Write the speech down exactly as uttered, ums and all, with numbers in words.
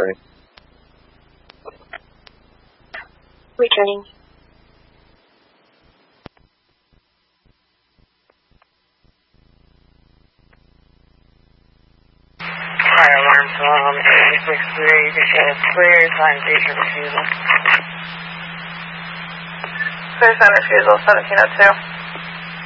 returning. Returning. Fire alarm from eighty-six three, you can it's clear, sign station refusal. Clear sign refusal, seventeen oh two.